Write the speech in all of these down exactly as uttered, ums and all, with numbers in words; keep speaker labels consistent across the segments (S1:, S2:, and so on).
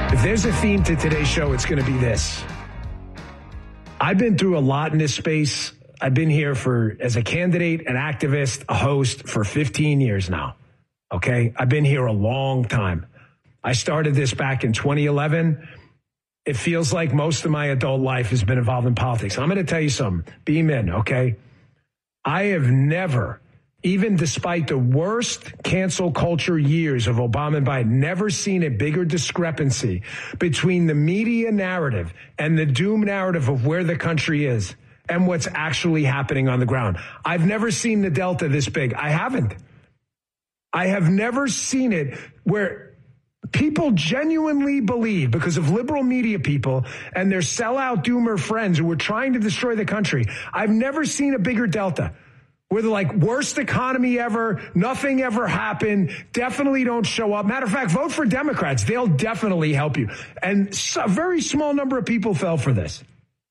S1: If there's a theme to today's show, it's going to be this. I've been through a lot in this space. I've been here for as a candidate, an activist, a host for fifteen years now. Okay? I've been here a long time. I started this back in twenty eleven. It feels like most of my adult life has been involved in politics. I'm going to tell you something. Beam in, okay? I have never, even despite the worst cancel culture years of Obama and Biden, never seen a bigger discrepancy between the media narrative and the doom narrative of where the country is and what's actually happening on the ground. I've never seen the delta this big. I haven't. I have never seen it where people genuinely believe, because of liberal media people and their sellout doomer friends who are trying to destroy the country, I've never seen a bigger delta. Where they're like, worst economy ever, nothing ever happened, definitely don't show up. Matter of fact, vote for Democrats. They'll definitely help you. And a very small number of people fell for this.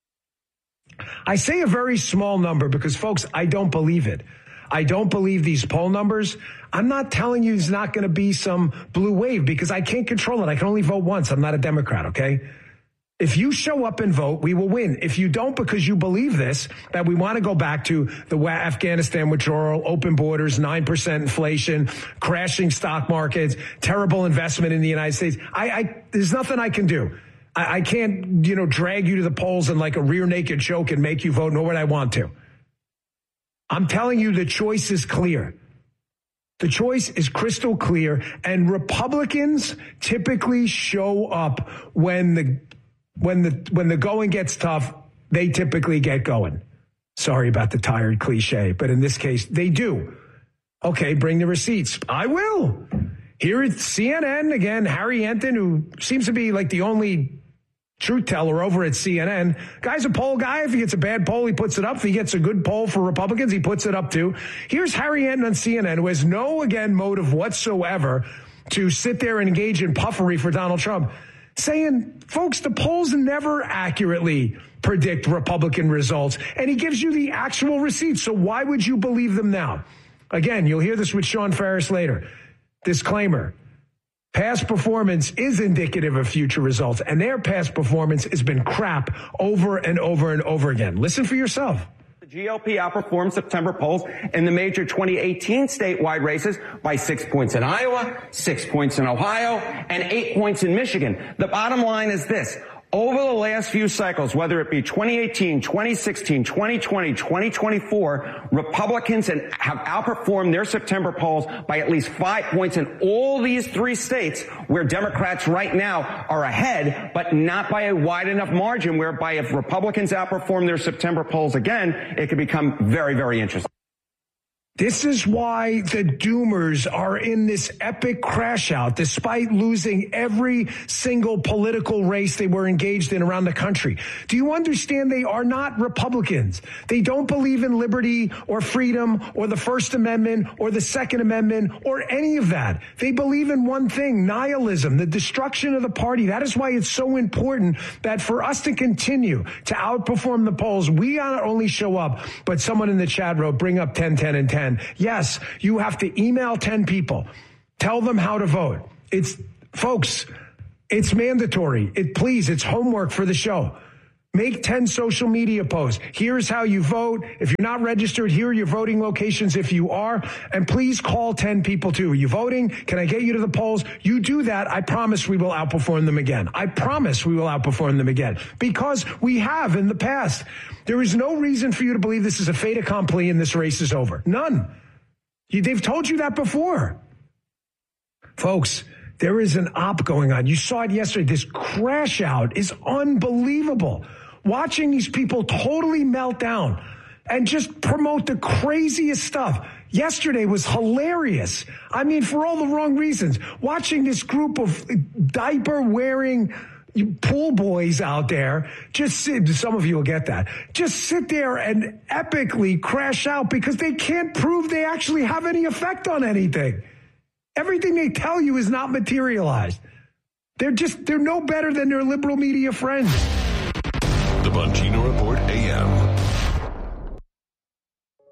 S1: I say a very small number because, folks, I don't believe it. I don't believe these poll numbers. I'm not telling you there's not going to be some blue wave because I can't control it. I can only vote once. I'm not a Democrat, okay? If you show up and vote, we will win. If you don't, because you believe this, that we want to go back to the Afghanistan withdrawal, open borders, nine percent inflation, crashing stock markets, terrible investment in the United States, I, I there's nothing I can do. I, I can't, you know, drag you to the polls in like a rear naked choke and make you vote, nor would I want to. I'm telling you, the choice is clear. The choice is crystal clear, and Republicans typically show up when the When the when the going gets tough, they typically get going. Sorry about the tired cliche, but in this case, they do. Okay, bring the receipts. I will. Here at C N N, again, Harry Enton, who seems to be like the only truth teller over at C N N. Guy's a poll guy. If he gets a bad poll, he puts it up. If he gets a good poll for Republicans, he puts it up too. Here's Harry Enton on C N N, who has no, again, motive whatsoever to sit there and engage in puffery for Donald Trump, saying, folks, the polls never accurately predict Republican results. And he gives you the actual receipts. So why would you believe them now? Again, you'll hear this with Sean Ferris later. Disclaimer. Past performance is indicative of future results, and their past performance has been crap over and over and over again. Listen for yourself.
S2: The G O P outperformed September polls in the major twenty eighteen statewide races by six points in Iowa, six points in Ohio, and eight points in Michigan. The bottom line is this. Over the last few cycles, whether it be twenty eighteen, twenty sixteen, twenty twenty, twenty twenty-four, Republicans have outperformed their September polls by at least five points in all these three states where Democrats right now are ahead, but not by a wide enough margin, whereby if Republicans outperform their September polls again, it could become very, very interesting.
S1: This is why the doomers are in this epic crash out, despite losing every single political race they were engaged in around the country. Do you understand they are not Republicans? They don't believe in liberty or freedom or the First Amendment or the Second Amendment or any of that. They believe in one thing, nihilism, the destruction of the party. That is why it's so important that for us to continue to outperform the polls, we not only show up, but someone in the chat wrote, bring up ten, ten, and ten. Yes, you have to email ten people. Tell them how to vote. It's, folks, it's mandatory. It, please, it's homework for the show. Make ten social media posts. Here's how you vote. If you're not registered, here are your voting locations if you are. And please call ten people too. Are you voting? Can I get you to the polls? You do that, I promise we will outperform them again. I promise we will outperform them again. Because we have in the past. There is no reason for you to believe this is a fait accompli and this race is over. None. You, they've told you that before. Folks, there is an op going on. You saw it yesterday. This crash out is unbelievable. Watching these people totally melt down and just promote the craziest stuff. Yesterday was hilarious. I mean, for all the wrong reasons. Watching this group of diaper-wearing pool boys out there just sit, some of you will get that, just sit there and epically crash out because they can't prove they actually have any effect on anything. Everything they tell you is not materialized. They're just, they're no better than their liberal media friends.
S3: The Bongino Report A M.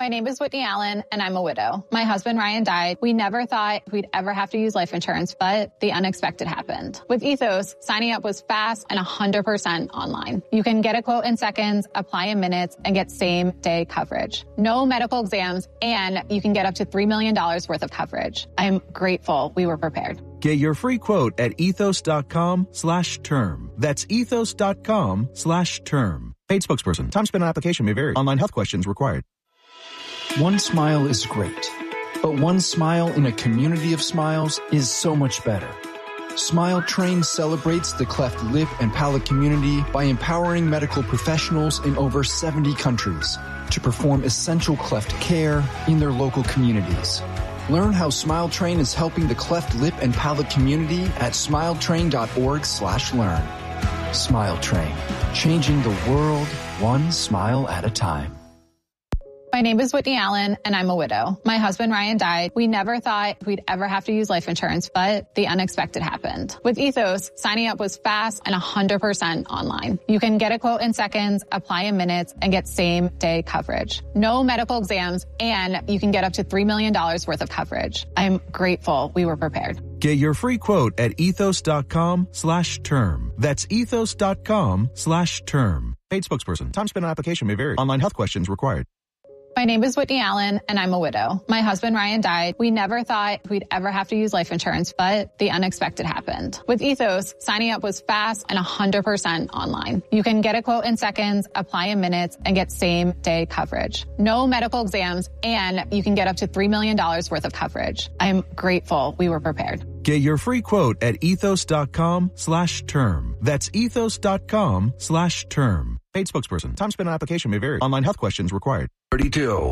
S3: My name is Whitney Allen, and I'm a widow. My husband, Ryan, died. We never thought we'd ever have to use life insurance, but the unexpected happened. With Ethos, signing up was fast and one hundred percent online. You can get a quote in seconds, apply in minutes, and get same-day coverage. No medical exams, and you can get up to three million dollars worth of coverage. I'm grateful we were prepared.
S4: Get your free quote at ethos.com slash term. That's ethos.com slash term. Paid spokesperson. Time spent on application may vary. Online health questions required.
S5: One smile is great, but one smile in a community of smiles is so much better. Smile Train celebrates the cleft lip and palate community by empowering medical professionals in over seventy countries to perform essential cleft care in their local communities. Learn how Smile Train is helping the cleft lip and palate community at smiletrain.org slash learn. Smile Train, changing the world one smile at a time.
S3: My name is Whitney Allen, and I'm a widow. My husband, Ryan, died. We never thought we'd ever have to use life insurance, but the unexpected happened. With Ethos, signing up was fast and one hundred percent online. You can get a quote in seconds, apply in minutes, and get same-day coverage. No medical exams, and you can get up to three million dollars worth of coverage. I'm grateful we were prepared.
S4: Get your free quote at ethos.com slash term. That's ethos.com slash term. Paid spokesperson. Time spent on application may vary. Online health questions required.
S3: My name is Whitney Allen, and I'm a widow. My husband, Ryan, died. We never thought we'd ever have to use life insurance, but the unexpected happened. With Ethos, signing up was fast and one hundred percent online. You can get a quote in seconds, apply in minutes, and get same-day coverage. No medical exams, and you can get up to three million dollars worth of coverage. I'm grateful we were prepared.
S4: Get your free quote at ethos.com slash term. That's ethos.com slash term. Paid spokesperson. Time spent on application may vary. Online health questions required.
S6: thirty-two.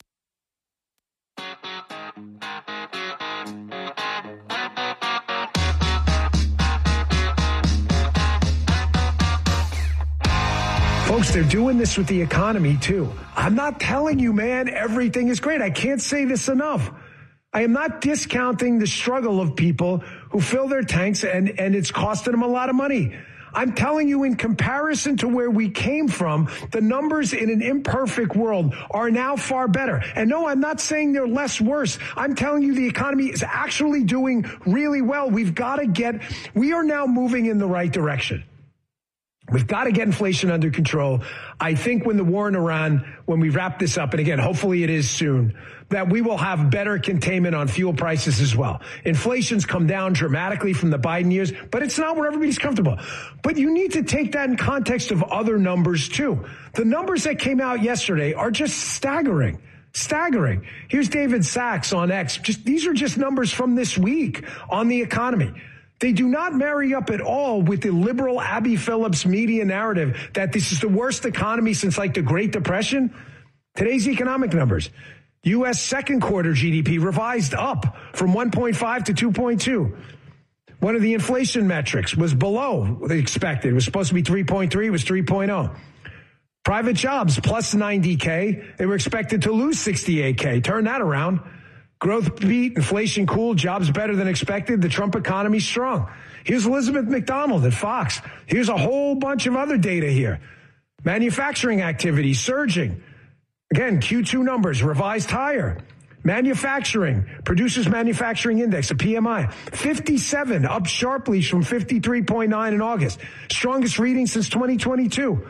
S1: Folks, they're doing this with the economy, too. I'm not telling you, man, everything is great. I can't say this enough. I am not discounting the struggle of people who fill their tanks and, and it's costing them a lot of money. I'm telling you, in comparison to where we came from, the numbers in an imperfect world are now far better. And no, I'm not saying they're less worse. I'm telling you the economy is actually doing really well. We've got to get, we are now moving in the right direction. We've got to get inflation under control. I think when the war in Iran, when we wrap this up, and again, hopefully it is soon, that we will have better containment on fuel prices as well. Inflation's come down dramatically from the Biden years, but it's not where everybody's comfortable. But you need to take that in context of other numbers too. The numbers that came out yesterday are just staggering. Staggering. Here's David Sachs on X. Just, these are just numbers from this week on the economy. They do not marry up at all with the liberal Abby Phillips media narrative that this is the worst economy since like the Great Depression. Today's economic numbers. U S second quarter G D P revised up from one point five to two point two. One of the inflation metrics was below the expected. It was supposed to be three point three. It was three point oh. Private jobs plus ninety K. They were expected to lose sixty-eight K. Turn that around. Growth beat, inflation cool, jobs better than expected. The Trump economy strong. Here's Elizabeth McDonald at Fox. Here's a whole bunch of other data here. Manufacturing activity surging. Again, Q two numbers revised higher. Manufacturing, Producers Manufacturing Index, a P M I, fifty-seven, up sharply from fifty-three point nine in August. Strongest reading since twenty twenty-two.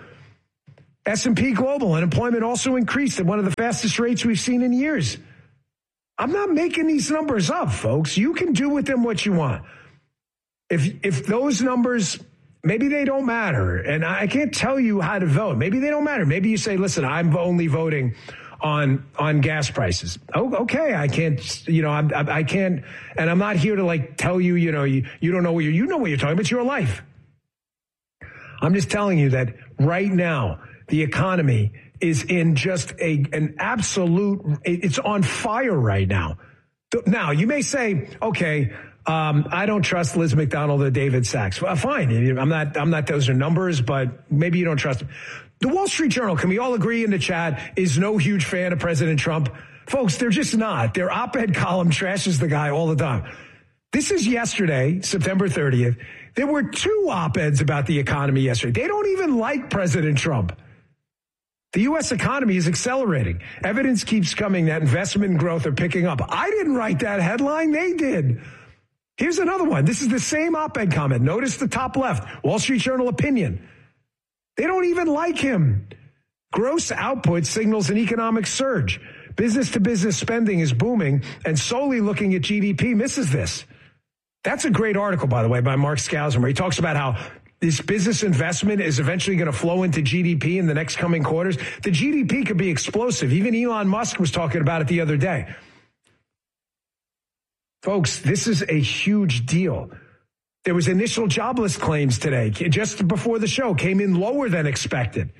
S1: S and P Global, unemployment also increased at one of the fastest rates we've seen in years. I'm not making these numbers up, folks. You can do with them what you want. If if those numbers, maybe they don't matter, and I can't tell you how to vote. Maybe they don't matter. Maybe you say, listen, I'm only voting on on gas prices. Oh, okay, I can't, you know, I'm, I can't, and I'm not here to like tell you, you know, you, you don't know what you're, you know what you're talking about. It's your life. I'm just telling you that right now, the economy is in just a an absolute, it's on fire right now. Now, you may say, okay, um, I don't trust Liz McDonald or David Sachs. Well, fine. I'm not, I'm not, those are numbers, but maybe you don't trust them. The Wall Street Journal, can we all agree in the chat, is no huge fan of President Trump? Folks, they're just not. Their op-ed column trashes the guy all the time. This is yesterday, September thirtieth. There were two op-eds about the economy yesterday. They don't even like President Trump. The U S economy is accelerating. Evidence keeps coming that investment and growth are picking up. I didn't write that headline. They did. Here's another one. This is the same op-ed comment. Notice the top left, Wall Street Journal opinion. They don't even like him. Gross output signals an economic surge. Business-to-business spending is booming, and solely looking at G D P misses this. That's a great article, by the way, by Mark Skousen, where he talks about how this business investment is eventually going to flow into G D P in the next coming quarters. The G D P could be explosive. Even Elon Musk was talking about it the other day. Folks, this is a huge deal. There was initial jobless claims today, just before the show, came in lower than expected.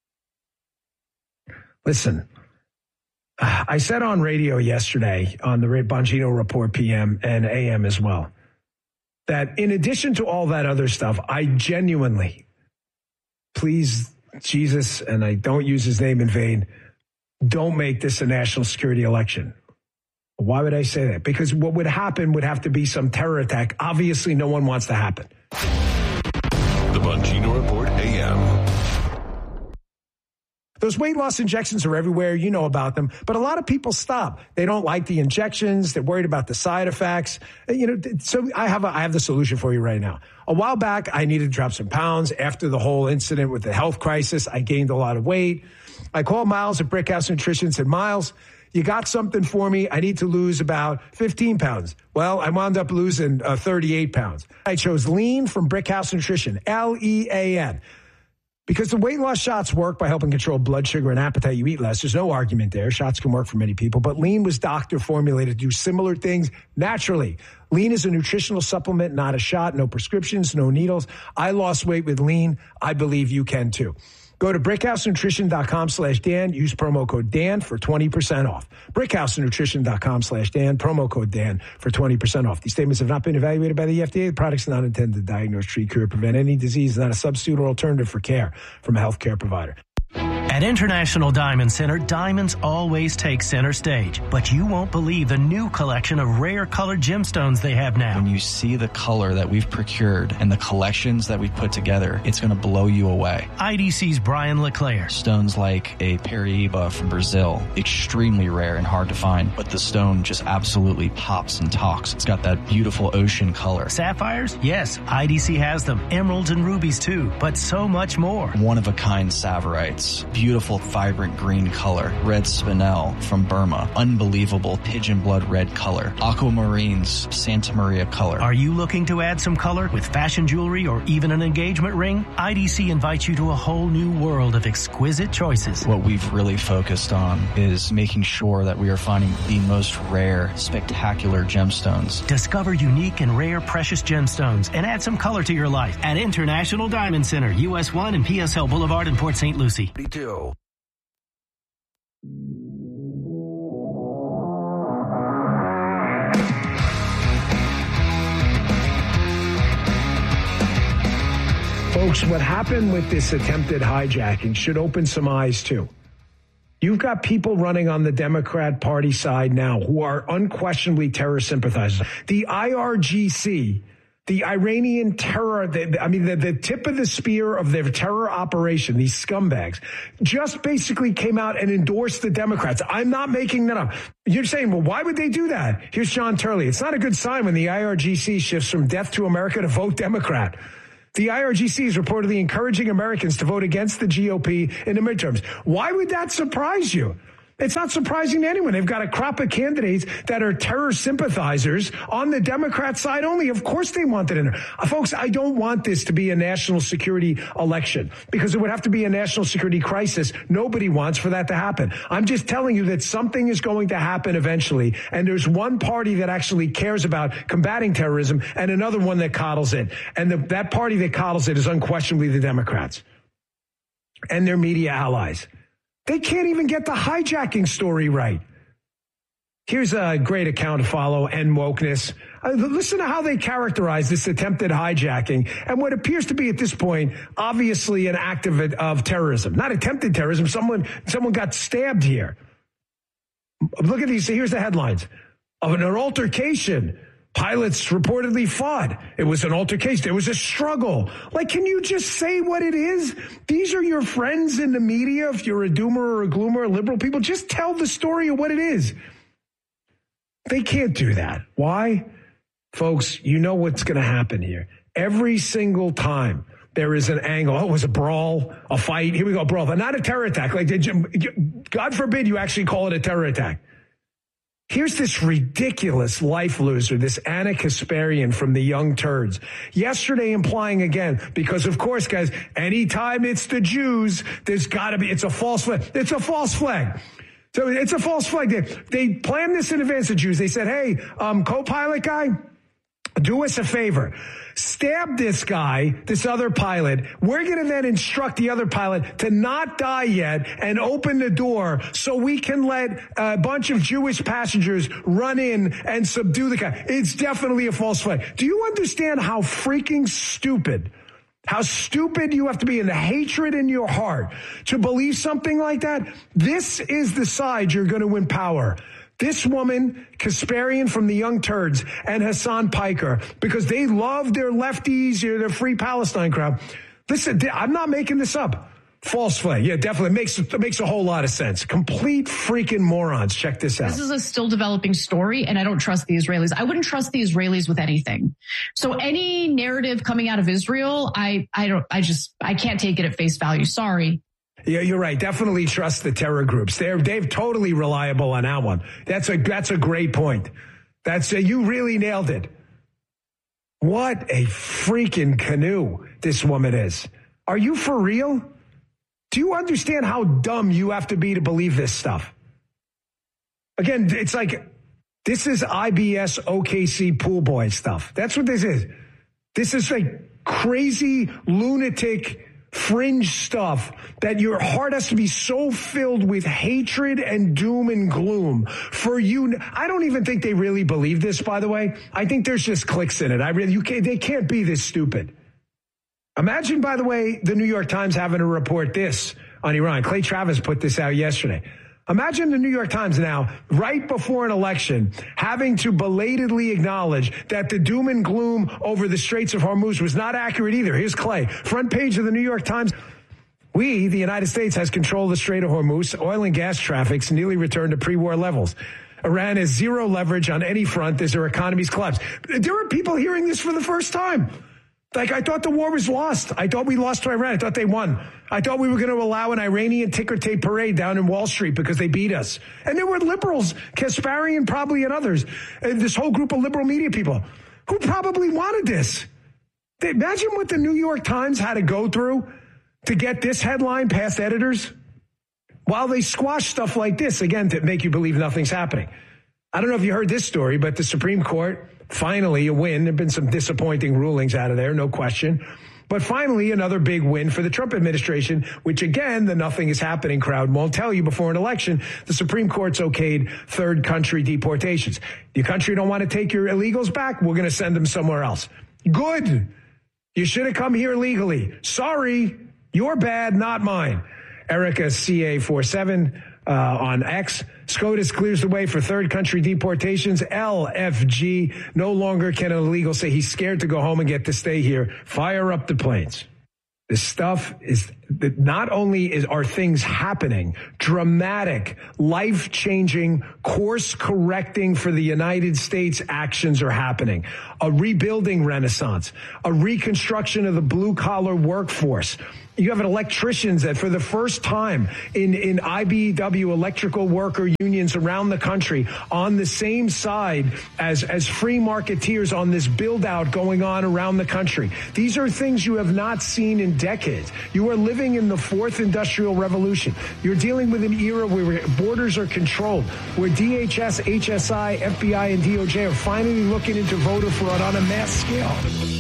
S1: Listen, I said on radio yesterday on the Ray Bongino Report P M and A M as well, that in addition to all that other stuff, I genuinely, please, Jesus, and I don't use his name in vain, don't make this a national security election. Why would I say that? Because what would happen would have to be some terror attack. Obviously, no one wants to happen.
S6: The Bongino Report A M.
S1: Those weight loss injections are everywhere. You know about them. But a lot of people stop. They don't like the injections. They're worried about the side effects. You know, so I have a, I have the solution for you right now. A while back, I needed to drop some pounds. After the whole incident with the health crisis, I gained a lot of weight. I called Miles at Brickhouse Nutrition and said, Miles, you got something for me? I need to lose about fifteen pounds. Well, I wound up losing uh, thirty-eight pounds. I chose Lean from Brickhouse Nutrition, L E A N. Because the weight loss shots work by helping control blood sugar and appetite, you eat less. There's no argument there. Shots can work for many people. But Lean was doctor formulated to do similar things naturally. Lean is a nutritional supplement, not a shot. No prescriptions, no needles. I lost weight with Lean. I believe you can too. Go to brickhousenutrition.com slash Dan. Use promo code Dan for twenty percent off. brickhousenutrition.com slash Dan. Promo code Dan for twenty percent off. These statements have not been evaluated by the F D A. The products are not intended to diagnose, treat, cure, prevent any disease. It's not a substitute or alternative for care from a healthcare provider.
S7: At International Diamond Center, diamonds always take center stage. But you won't believe the new collection of rare colored gemstones they have now.
S8: When you see the color that we've procured and the collections that we've put together, it's going to blow you away.
S7: I D C's Brian LeClaire.
S8: Stones like a Paraíba from Brazil, extremely rare and hard to find, but the stone just absolutely pops and talks. It's got that beautiful ocean color.
S7: Sapphires? Yes, I D C has them. Emeralds and rubies too, but so much more.
S8: One-of-a-kind Saverites. Beautiful, vibrant green color. Red spinel from Burma. Unbelievable pigeon blood red color. Aquamarines, Santa Maria color.
S7: Are you looking to add some color with fashion jewelry or even an engagement ring? I D C invites you to a whole new world of exquisite choices.
S8: What we've really focused on is making sure that we are finding the most rare, spectacular gemstones.
S7: Discover unique and rare precious gemstones and add some color to your life at International Diamond Center, U S one and P S L Boulevard in Port Saint Lucie.
S1: Folks, what happened with this attempted hijacking should open some eyes too. You've got people running on the Democrat Party side now who are unquestionably terror sympathizers. The I R G C, the Iranian terror, the, I mean, the, the tip of the spear of their terror operation, these scumbags, just basically came out and endorsed the Democrats. I'm not making that up. You're saying, well, why would they do that? Here's John Turley. It's not a good sign when the I R G C shifts from death to America to vote Democrat. The I R G C is reportedly encouraging Americans to vote against the G O P in the midterms. Why would that surprise you? It's not surprising to anyone. They've got a crop of candidates that are terror sympathizers on the Democrat side only. Of course they want it in there. Uh, folks, I don't want this to be a national security election because it would have to be a national security crisis. Nobody wants for that to happen. I'm just telling you that something is going to happen eventually. And there's one party that actually cares about combating terrorism and another one that coddles it. And the, that party that coddles it is unquestionably the Democrats and their media allies. They can't even get the hijacking story right. Here's a great account to follow, and wokeness. Uh, listen to how they characterize this attempted hijacking and what appears to be at this point, obviously an act of, of terrorism. Not attempted terrorism. Someone, someone got stabbed here. Look at these. Here's the headlines. Of an altercation Pilots reportedly fought. It was an altercation. There was a struggle. Like, can you just say what it is? These are your friends in the media. If you're a doomer or a gloomer or liberal people, just tell the story of what it is. They can't do that. Why? Folks, you know what's going to happen here. Every single time there is an angle. Oh, it was a brawl, a fight. Here we go, brawl. But not a terror attack. Like, did you, God forbid you actually call it a terror attack. Here's this ridiculous life loser, this Anna Kasparian from the Young Turds. Yesterday implying again, because of course, guys, anytime it's the Jews, there's got to be, it's a false flag. It's a false flag. So it's a false flag. They, they planned this in advance, the Jews. They said, hey, um, co-pilot guy, do us a favor. Stab this guy, this other pilot. We're going to then instruct the other pilot to not die yet and open the door so we can let a bunch of Jewish passengers run in and subdue the guy. It's definitely a false flag. Do you understand how freaking stupid, how stupid you have to be, and the hatred in your heart to believe something like that? This is the side you're going to win power. This woman, Kasparian from the Young Turds, and Hassan Piker, because they love their lefties, their Free Palestine crowd. Listen, I'm not making this up. False flag. Yeah, definitely. It makes, it makes a whole lot of sense. Complete freaking morons. Check this out.
S9: This is a still developing story, and I don't trust the Israelis. I wouldn't trust the Israelis with anything. So any narrative coming out of Israel, I, I don't, I just, I can't take it at face value. Sorry.
S1: Yeah, you're right. Definitely trust the terror groups. They're they've totally reliable on that one. That's a that's a great point. That's a, you really nailed it. What a freaking canoe this woman is. Are you for real? Do you understand how dumb you have to be to believe this stuff? Again, it's like this is I B S O K C pool boy stuff. That's what this is. This is like crazy lunatic fringe stuff that your heart has to be so filled with hatred and doom and gloom for you. I don't even think they really believe this, by the way. I think there's just clicks in it. I really, you can't, they can't be this stupid. Imagine, by the way, the New York Times having to report this on Iran. Clay Travis put this out yesterday. Imagine the New York Times now, right before an election, having to belatedly acknowledge that the doom and gloom over the Straits of Hormuz was not accurate either. Here's Clay. Front page of the New York Times. We, the United States, has control of the Strait of Hormuz. Oil and gas traffic's nearly returned to pre-war levels. Iran has zero leverage on any front as their economies collapse. There are people hearing this for the first time. Like, I thought the war was lost. I thought we lost to Iran. I thought they won. I thought we were going to allow an Iranian ticker tape parade down in Wall Street because they beat us. And there were liberals, Kasparian probably and others, and this whole group of liberal media people who probably wanted this. They, imagine what the New York Times had to go through to get this headline past editors while they squash stuff like this, again, to make you believe nothing's happening. I don't know if you heard this story, but the Supreme Court, finally a win. There have been some disappointing rulings out of there, no question. But finally, another big win for the Trump administration, which, again, the nothing is happening crowd won't tell you before an election. The Supreme Court's okayed third country deportations. Your country don't want to take your illegals back? We're going to send them somewhere else. Good. You should have come here legally. Sorry. Your bad, not mine. Erica C A forty-seven uh, on X. SCOTUS clears the way for third country deportations. L F G. No longer can an illegal say he's scared to go home and get to stay here. Fire up the planes. This stuff is that not only is are things happening, dramatic, life-changing, course-correcting for the United States actions are happening. A rebuilding renaissance, a reconstruction of the blue-collar workforce. You have electricians that for the first time in, in I B E W electrical worker unions around the country on the same side as, as free marketeers on this build out going on around the country. These are things you have not seen in decades. You are living in the fourth industrial revolution. You're dealing with an era where borders are controlled, where D H S, H S I, F B I, and D O J are finally looking into voter fraud on a mass scale.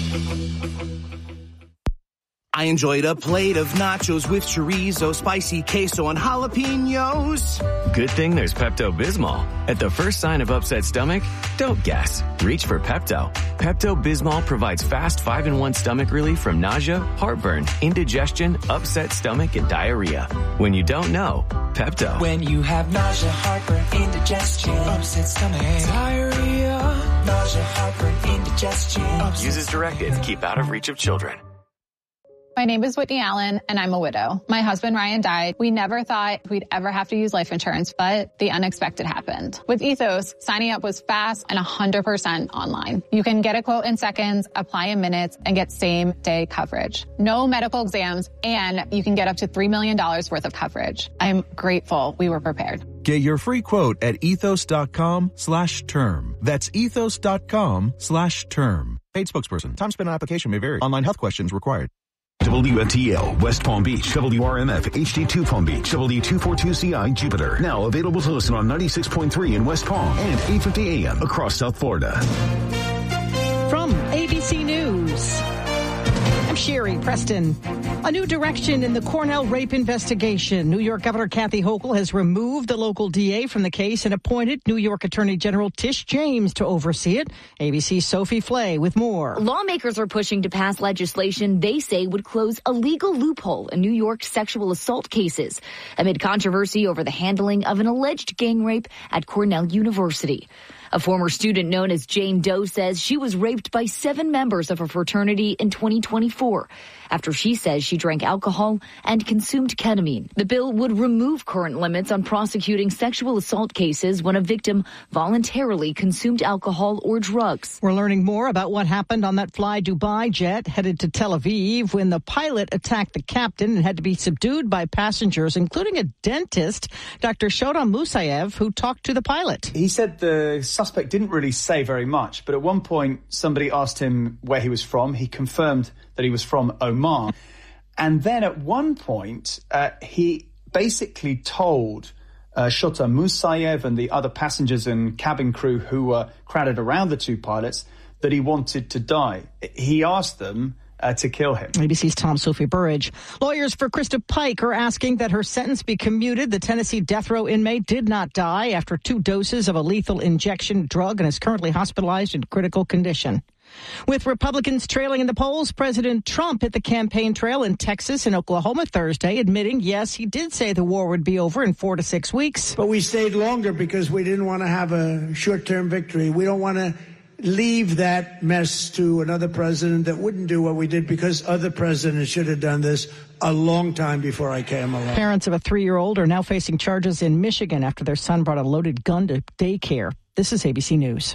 S10: I enjoyed a plate of nachos with chorizo, spicy queso, and jalapenos.
S11: Good thing there's Pepto-Bismol. At the first sign of upset stomach, don't guess. Reach for Pepto. Pepto-Bismol provides fast five in one stomach relief from nausea, heartburn, indigestion, upset stomach, and diarrhea. When you don't know, Pepto.
S12: When you have nausea, heartburn, indigestion, upset stomach, diarrhea. nausea, heartburn, indigestion.
S11: Use as directed. Keep out of reach of children.
S3: My name is Whitney Allen, and I'm a widow. My husband, Ryan, died. We never thought we'd ever have to use life insurance, but the unexpected happened. With Ethos, signing up was fast and one hundred percent online. You can get a quote in seconds, apply in minutes, and get same-day coverage. No medical exams, and you can get up to three million dollars worth of coverage. I'm grateful we were prepared.
S4: Get your free quote at ethos.com slash term. That's ethos.com slash term. Paid spokesperson. Time spent on application may vary. Online health questions required.
S13: W F T L, West Palm Beach, W R M F, H D two Palm Beach, W two forty-two C I, Jupiter. Now available to listen on ninety-six point three in West Palm and eight fifty A M across South Florida.
S14: From A B C News, I'm Sherry Preston. A new direction in the Cornell rape investigation. New York Governor Kathy Hochul has removed the local D A from the case and appointed New York Attorney General Tish James to oversee it. A B C's Sophie Flay with more.
S15: Lawmakers are pushing to pass legislation they say would close a legal loophole in New York's sexual assault cases amid controversy over the handling of an alleged gang rape at Cornell University. A former student known as Jane Doe says she was raped by seven members of her fraternity in twenty twenty-four after she says she drank alcohol and consumed ketamine. The bill would remove current limits on prosecuting sexual assault cases when a victim voluntarily consumed alcohol or drugs.
S14: We're learning more about what happened on that Fly Dubai jet headed to Tel Aviv when the pilot attacked the captain and had to be subdued by passengers, including a dentist, Doctor Shodam Musayev, who talked to the pilot.
S16: He said the suspect didn't really say very much, but at one point somebody asked him where he was from. He confirmed that he was from Oman. And then at one point, uh, he basically told uh, Shodam Musayev and the other passengers and cabin crew who were crowded around the two pilots that he wanted to die. He asked them Uh, to kill him.
S14: A B C's Tom Sophie Burridge. Lawyers for Krista Pike are asking that her sentence be commuted. The Tennessee death row inmate did not die after two doses of a lethal injection drug and is currently hospitalized in critical condition. With Republicans trailing in the polls, President Trump hit the campaign trail in Texas and Oklahoma Thursday, admitting, yes, he did say the war would be over in four to six weeks.
S17: But we stayed longer because we didn't want to have a short-term victory. We don't want to leave that mess to another president that wouldn't do what we did, because other presidents should have done this a long time before I came along.
S14: Parents of a three-year-old are now facing charges in Michigan after their son brought a loaded gun to daycare. This is A B C News.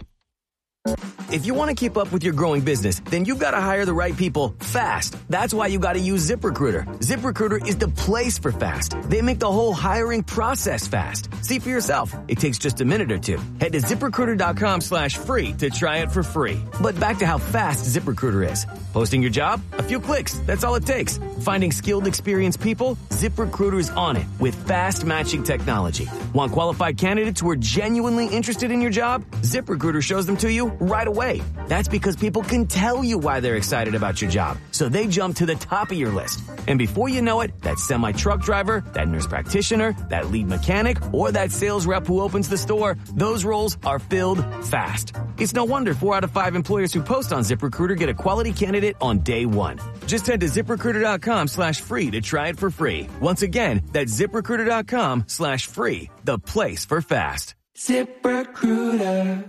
S11: If you want to keep up with your growing business, then you've got to hire the right people fast. That's why you got to use ZipRecruiter. ZipRecruiter is the place for fast. They make the whole hiring process fast. See for yourself. It takes just a minute or two. Head to ZipRecruiter.com slash free to try it for free. But back to how fast ZipRecruiter is. Posting your job? A few clicks. That's all it takes. Finding skilled, experienced people? ZipRecruiter is on it with fast matching technology. Want qualified candidates who are genuinely interested in your job? ZipRecruiter shows them to you right away. That's because people can tell you why they're excited about your job, so they jump to the top of your list. And before you know it, that semi-truck driver, that nurse practitioner, that lead mechanic, or that sales rep who opens the store, those roles are filled fast. It's no wonder four out of five employers who post on ZipRecruiter get a quality candidate on day one. Just head to ZipRecruiter.com slash free to try it for free. Once again, that's ZipRecruiter.com slash free, the place for fast.
S12: ZipRecruiter.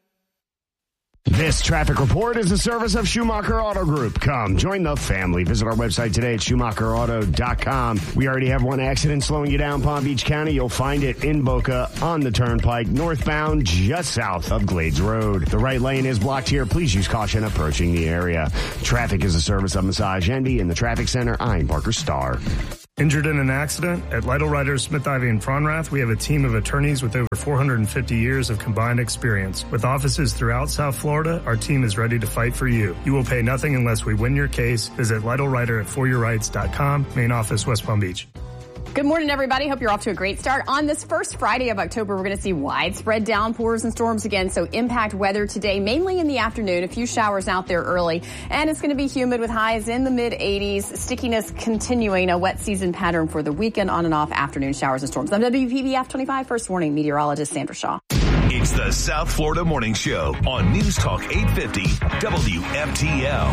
S18: This traffic report is a service of Schumacher Auto Group. Come, join the family. Visit our website today at Schumacher Auto dot com. We already have one accident slowing you down, Palm Beach County. You'll find it in Boca on the Turnpike, northbound, just south of Glades Road. The right lane is blocked here. Please use caution approaching the area. Traffic is a service of Massage Envy in the Traffic Center. I'm Parker Starr.
S19: Injured in an accident? At Lytle Writers, Smith, Ivy, and Fronrath, we have a team of attorneys with over four hundred fifty years of combined experience. With offices throughout South Florida, our team is ready to fight for you. You will pay nothing unless we win your case. Visit Lytle Writer at for your rights dot com, main office, West Palm Beach.
S20: Good morning, everybody. Hope you're off to a great start. On this first Friday of October, we're going to see widespread downpours and storms again. So impact weather today, mainly in the afternoon. A few showers out there early. And it's going to be humid with highs in the mid eighties. Stickiness continuing, a wet season pattern for the weekend, on and off afternoon showers and storms. I'm W P B F twenty-five First Warning meteorologist Sandra Shaw.
S6: It's the South Florida Morning Show on News Talk eight fifty W F T L.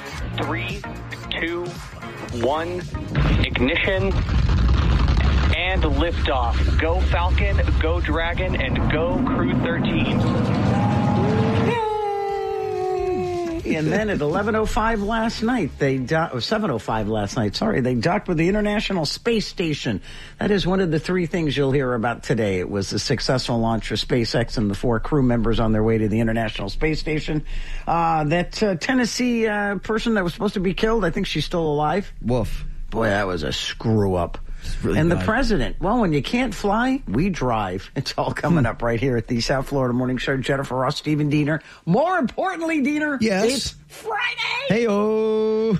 S21: Three, two, one, ignition, and and liftoff. Go Falcon, go Dragon, and go Crew thirteen.
S22: And then at eleven oh five last night, they do- or seven oh five last night, sorry, they docked with the International Space Station. That is one of the three things you'll hear about today. It was a successful launch for SpaceX and the four crew members on their way to the International Space Station. Uh, that uh, Tennessee uh, person that was supposed to be killed, I think she's still alive.
S23: Woof.
S22: Boy, that was a screw up.
S23: Really
S22: and
S23: bad.
S22: the president, well, when you can't fly, we drive. It's all coming up right here at the South Florida Morning Show. Jennifer Ross, Stephen Diener. More importantly, Diener,
S23: yes.
S22: it's Friday.
S23: Hey-oh.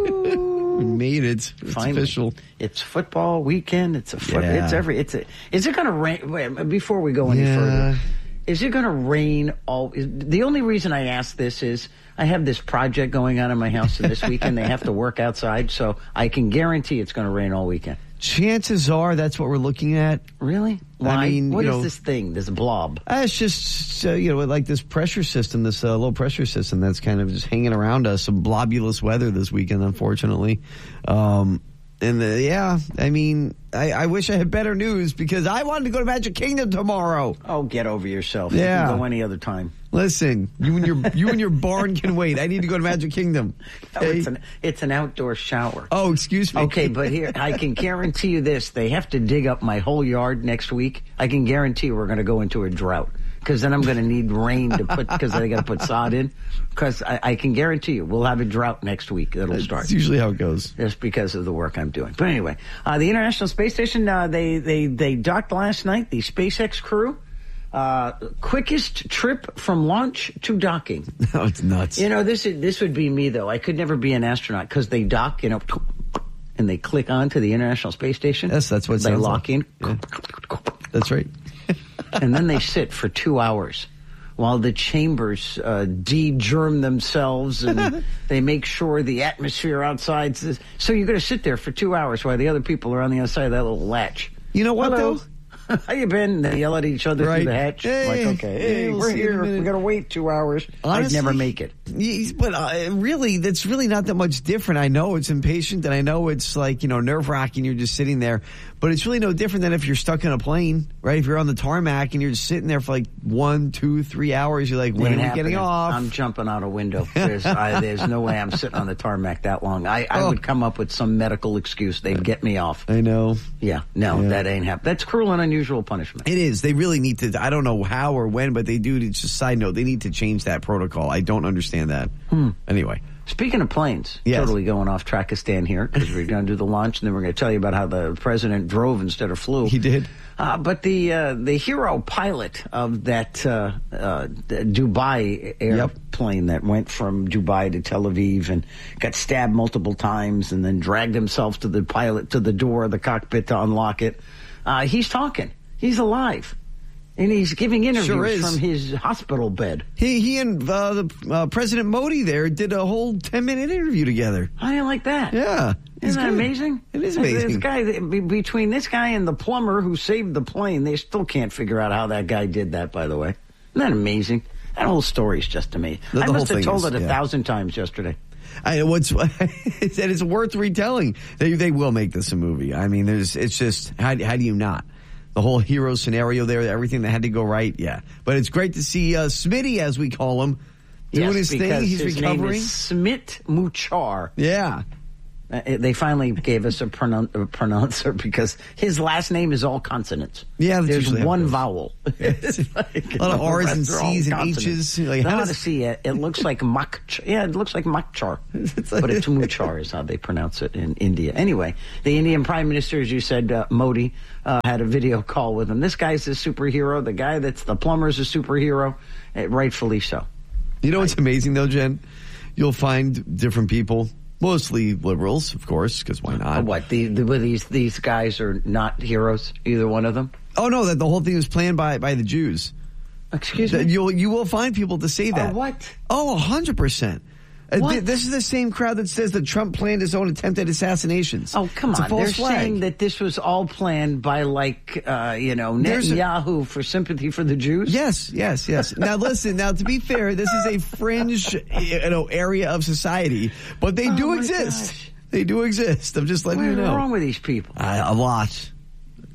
S23: We made it. It's
S22: Finally.
S23: official.
S22: It's football weekend. It's a foot.
S23: Yeah.
S22: It's every. It's a. Is it going to rain? Wait, before we go any
S23: Yeah.
S22: further, is it going to rain all? Is, the only reason I ask this is I have this project going on in my house, and this weekend they have to work outside, so I can guarantee it's going to rain all weekend.
S23: Chances are that's what we're looking at.
S22: Really? Why?
S23: I mean,
S22: what
S23: you
S22: is
S23: know,
S22: this thing? This blob?
S23: Uh, it's just, uh, you know, like this pressure system, this uh, low pressure system that's kind of just hanging around us. Some blobulous weather this weekend, unfortunately. Um, and the, yeah, I mean, I, I wish I had better news because I wanted to go to Magic Kingdom tomorrow.
S22: Oh, get over yourself.
S23: Yeah.
S22: You can go any other time.
S23: Listen, you and your you and your barn can wait. I need to go to Magic Kingdom.
S22: No, it's an it's an outdoor shower.
S23: Oh, excuse me.
S22: Okay, but here I can guarantee you this: they have to dig up my whole yard next week. I can guarantee we're going to go into a drought because then I'm going to need rain to put because I got to put sod in. Because I, I can guarantee you we'll have a drought next week. That'll start.
S23: That's usually how it goes.
S22: Just because of the work I'm doing. But anyway, uh, the International Space Station uh, they they they docked last night. The SpaceX crew. Uh, quickest trip from launch to docking.
S23: No, it's nuts.
S22: You know, this is, this would be me though. I could never be an astronaut because they dock, you know, and they click onto the International Space Station.
S23: Yes, that's what
S22: they
S23: sounds
S22: lock
S23: like.
S22: in.
S23: Yeah. That's right.
S22: And then they sit for two hours while the chambers uh, de-germ themselves and they make sure the atmosphere outside. So you're going to sit there for two hours while the other people are on the other side of that little latch.
S23: You know what,
S22: Hello?
S23: though?
S22: How you been? They yell at each other
S23: Right.
S22: through the hatch.
S23: Hey,
S22: like, okay,
S23: hey,
S22: hey,
S23: we'll
S22: we're
S23: see you in a
S22: here.
S23: minute.
S22: We got to wait two hours.
S23: Honestly,
S22: I'd never make it.
S23: Yes, but uh, really, that's really not that much different. I know it's impatient, and I know it's like, you know, nerve-wracking. You're just sitting there. But it's really no different than if you're stuck in a plane, right? If you're on the tarmac and you're just sitting there for like one, two, three hours, you're like, when
S22: Ain't
S23: are we getting
S22: happening.
S23: off?
S22: I'm jumping out a window. There's, I, there's no way I'm sitting on the tarmac that long. I, I
S23: Oh.
S22: would come up with some medical excuse. They'd get me off.
S23: I know.
S22: Yeah, no,
S23: Yeah.
S22: that ain't happening. That's cruel and unusual punishment.
S23: It is. They really need to, I don't know how or when, but they do. It's just a side note. They need to change that protocol. I don't understand that.
S22: Hmm.
S23: Anyway.
S22: Speaking of planes,
S23: Yes.
S22: totally going off Trackistan here because we're going to do the launch and then we're going to tell you about how the president drove instead of flew.
S23: He did.
S22: Uh, but the uh, the hero pilot of that uh, uh, Dubai airplane that went from Dubai to Tel Aviv and got stabbed multiple times and then dragged himself to the pilot to the door of the cockpit to unlock it. Uh, he's talking. He's alive. And he's giving interviews
S23: Sure is.
S22: from his hospital bed.
S23: He he and uh, the uh, President Modi there did a whole ten minute interview together.
S22: How do you like that?
S23: Yeah. he's
S22: Isn't that
S23: good.
S22: amazing?
S23: It is
S22: This-
S23: amazing.
S22: This guy, be- between this guy and the plumber who saved the plane, they still can't figure out how that guy did that, by the way. Isn't that amazing? That whole story's just to me.
S23: The- the
S22: I
S23: whole
S22: must have
S23: thing
S22: told
S23: is,
S22: it a
S23: yeah.
S22: thousand times yesterday.
S23: I what's it said it's worth retelling. They they will make this a movie. I mean, there's it's just how how do you not? The whole hero scenario there, everything that had to go right, yeah. But it's great to see uh, Smitty, as we call him, doing
S22: Yes,
S23: his thing.
S22: because
S23: He's
S22: his
S23: recovering.
S22: name is Smit Muchar.
S23: Yeah.
S22: Uh, they finally gave us a, pronoun- a pronouncer because his last name is all consonants.
S23: Yeah, that's
S22: there's
S23: usually how it
S22: one
S23: goes.
S22: vowel.
S23: It's like a lot of
S22: The
S23: R's
S22: rest
S23: and
S22: are all
S23: C's and
S22: consonants.
S23: H's. Like,
S22: Now
S23: how
S22: to
S23: does-
S22: see it, it looks like Makchar. Yeah, it looks like Makchar, but it's Muchar is how they pronounce it in India. Anyway, the Indian Prime Minister, as you said, uh, Modi, uh, had a video call with him. This guy's a superhero. The guy that's the plumber's a superhero, uh, rightfully so.
S23: You know what's amazing though, Jen? You'll find different people, mostly liberals, of course, because why not?
S22: Uh, what the, the well, these these guys are not heroes, either one of them.
S23: Oh no, that the whole thing was planned by by the Jews.
S22: Excuse
S23: That
S22: me?
S23: You'll you will find people to say that.
S22: Uh, what?
S23: Oh, a hundred percent. Uh,
S22: What?
S23: th- This is the same crowd that says that Trump planned his own attempted assassinations.
S22: Oh, come
S23: It's a
S22: on.
S23: false
S22: They're
S23: flag.
S22: saying that this was all planned by, like, uh, you know,
S23: There's a-
S22: Netanyahu for sympathy for the Jews?
S23: Yes, yes, yes. Now listen, now to be fair, this is a fringe, you know, area of society, but they
S22: Oh,
S23: do
S22: my
S23: exist.
S22: gosh.
S23: They do exist. I'm just letting
S22: What
S23: you
S22: is
S23: know.
S22: wrong with these people?
S23: Uh, a lot.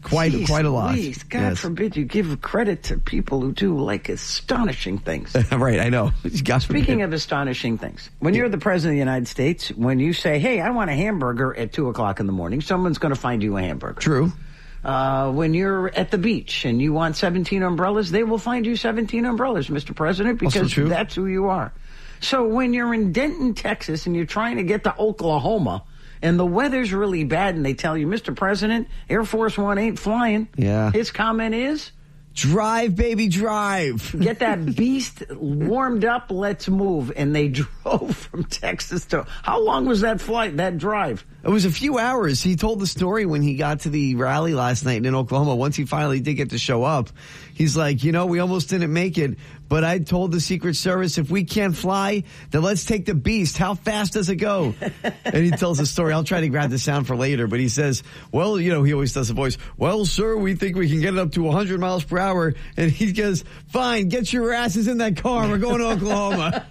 S23: Quite,
S22: Jeez,
S23: quite a lot.
S22: Please, God
S23: yes.
S22: forbid you give credit to people who do like astonishing things.
S23: Right, I know. God
S22: Speaking
S23: forbid.
S22: of astonishing things, when you're the president of the United States, when you say, hey, I want a hamburger at two o'clock in the morning, someone's going to find you a hamburger.
S23: True.
S22: Uh, when you're at the beach and you want seventeen umbrellas, they will find you seventeen umbrellas, Mister President, because that's who you are. So when you're in Denton, Texas, and you're trying to get to Oklahoma, and the weather's really bad, and they tell you, Mister President, Air Force One ain't flying.
S23: Yeah.
S22: His comment is,
S23: drive, baby, drive.
S22: Get that beast warmed up. Let's move. And they drove from Texas to, how long was that flight, that drive?
S23: It was a few hours. He told the story when he got to the rally last night in Oklahoma. Once he finally did get to show up, he's like, you know, we almost didn't make it, but I told the Secret Service, if we can't fly, then let's take the beast. How fast does it go? And he tells the story. I'll try to grab the sound for later, but he says, well, you know, he always does the voice. Well, sir, we think we can get it up to one hundred miles per hour. And he goes, fine, get your asses in that car. We're going to Oklahoma.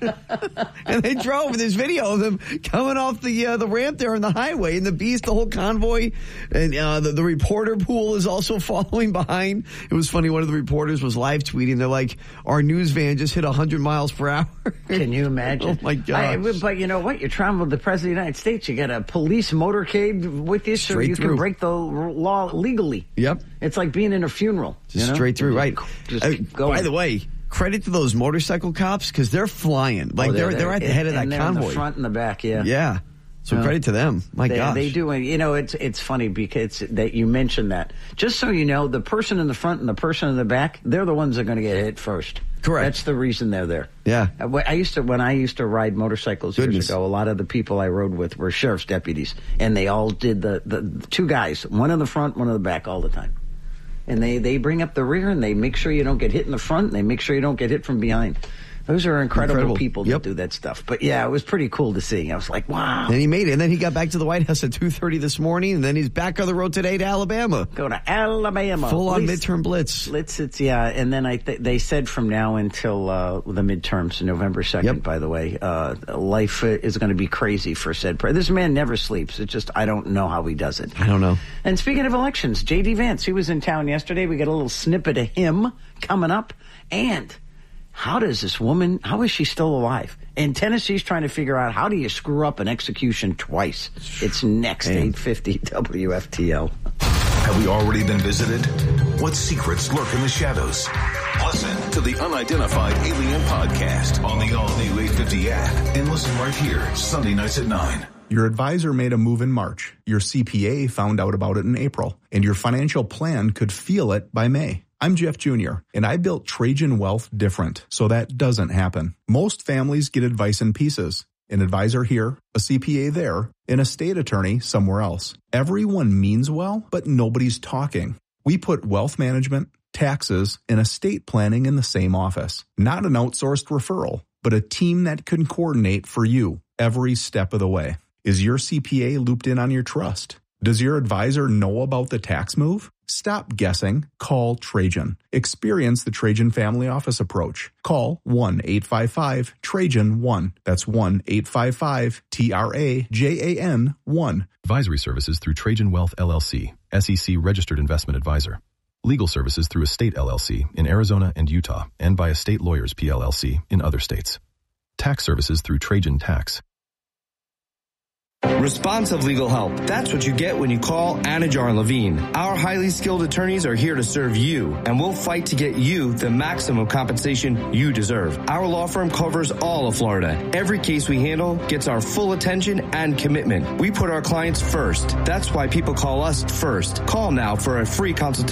S23: And they drove. And there's video of them coming off the uh, the ramp there on the highway. And the beast, the whole convoy, and uh, the, the reporter pool is also following behind. It was funny. One of the reporters was live tweeting. They're like, our news van just hit one hundred miles per hour.
S22: Can you imagine?
S23: Oh, my God.
S22: I, but you know what? You're traveling with the President of the United States. You got a police motorcade with you so
S23: Straight
S22: you
S23: through.
S22: can break the law legally.
S23: Yep.
S22: It's like being in a funeral.
S23: Just
S22: you know?
S23: straight through, right.
S22: Just
S23: Uh,
S22: go.
S23: by the way, credit to those motorcycle cops because they're flying. Like
S22: Oh,
S23: they're, they're at the head of that
S22: and they're
S23: convoy.
S22: in the front and the back, yeah.
S23: Yeah. So
S22: Yeah.
S23: credit to them. My
S22: they,
S23: gosh.
S22: They do. And, you know, it's it's funny because that you mentioned that. Just so you know, the person in the front and the person in the back, they're the ones that are going to get hit first.
S23: Correct.
S22: That's the reason they're there.
S23: Yeah.
S22: I used to, when I used to ride motorcycles
S23: Goodness.
S22: years ago, a lot of the people I rode with were sheriff's deputies. And they all did the, the, the two guys, one in the front, one in the back all the time. And they, they bring up the rear and they make sure you don't get hit in the front and they make sure you don't get hit from behind. Those are incredible,
S23: Incredible.
S22: people
S23: Yep.
S22: that do that stuff. But yeah, it was pretty cool to see. I was like, wow.
S23: And he made it. And then he got back to the White House at two thirty this morning. And then he's back on the road today to Alabama.
S22: Go to Alabama.
S23: Full on
S22: At least-
S23: midterm blitz.
S22: Blitz, it's, yeah. And then I th- they said from now until uh, the midterms, November second, by the way, uh, life is going to be crazy for said president. This man never sleeps. It's just, I don't know how he does it.
S23: I don't know.
S22: And speaking of elections, J D Vance, he was in town yesterday. We got a little snippet of him coming up. And how does this woman, how is she still alive? And Tennessee's trying to figure out, how do you screw up an execution twice? It's next,
S23: Man.
S22: eight fifty W F T L.
S6: Have we already been visited? What secrets lurk in the shadows? Listen to the Unidentified Alien Podcast on the all-new eight fifty app. And listen right here, Sunday nights at nine.
S2: Your advisor made a move in March. Your C P A found out about it in April. And your financial plan could feel it by May. I'm Jeff Junior, and I built Trajan Wealth different, so that doesn't happen. Most families get advice in pieces. An advisor here, a C P A there, an estate attorney somewhere else. Everyone means well, but nobody's talking. We put wealth management, taxes, and estate planning in the same office. Not an outsourced referral, but a team that can coordinate for you every step of the way. Is your C P A looped in on your trust? Does your advisor know about the tax move? Stop guessing. Call Trajan. Experience the Trajan Family Office approach. Call one eight five five Trajan one. That's one eight five five T R A J A N one.
S5: Advisory services through Trajan Wealth L L C, S E C registered investment advisor. Legal services through Estate L L C in Arizona and Utah and by Estate Lawyers P L L C in other states. Tax services through Trajan Tax.
S8: Responsive legal help. That's what you get when you call Anajar and Levine. Our highly skilled attorneys are here to serve you, and we'll fight to get you the maximum compensation you deserve. Our law firm covers all of Florida. Every case we handle gets our full attention and commitment. We put our clients first. That's why people call us first. Call now for a free consultation.